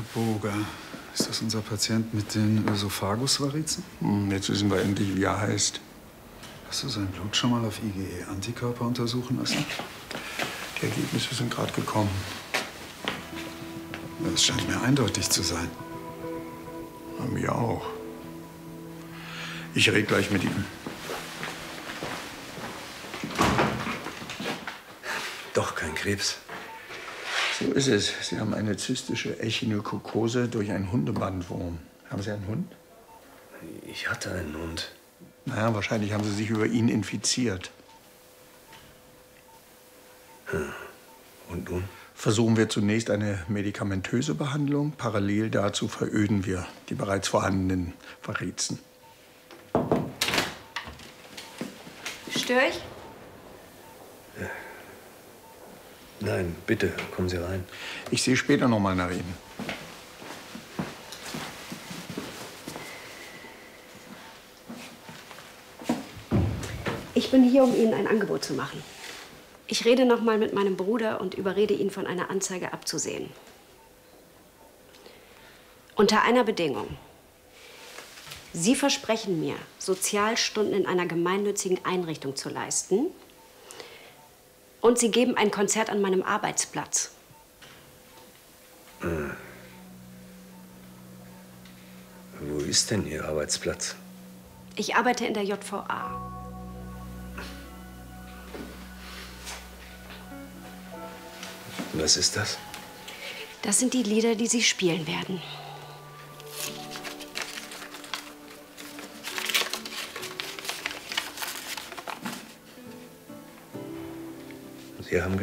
Boger. Ist das unser Patient mit den Ösophagus-Varizen? Jetzt wissen wir endlich, wie er heißt. Hast du sein Blut schon mal auf IgE-Antikörper untersuchen lassen? Die Ergebnisse sind gerade gekommen. Das scheint mir eindeutig zu sein. Ja, mir auch. Ich rede gleich mit ihm. Doch kein Krebs. So ist es. Sie haben eine zystische Echinokokose durch einen Hundebandwurm. Haben Sie einen Hund? Ich hatte einen Hund. Naja, wahrscheinlich haben Sie sich über ihn infiziert. Und nun? Versuchen wir zunächst eine medikamentöse Behandlung. Parallel dazu veröden wir die bereits vorhandenen Varizen. Störe ich? Nein, bitte, kommen Sie rein. Ich sehe später noch mal nach Ihnen. Ich bin hier, um Ihnen ein Angebot zu machen. Ich rede noch mal mit meinem Bruder und überrede ihn, von einer Anzeige abzusehen. Unter einer Bedingung. Sie versprechen mir, Sozialstunden in einer gemeinnützigen Einrichtung zu leisten. Und Sie geben ein Konzert an meinem Arbeitsplatz. Wo ist denn Ihr Arbeitsplatz? Ich arbeite in der JVA. Was ist das? Das sind die Lieder, die Sie spielen werden. Sie haben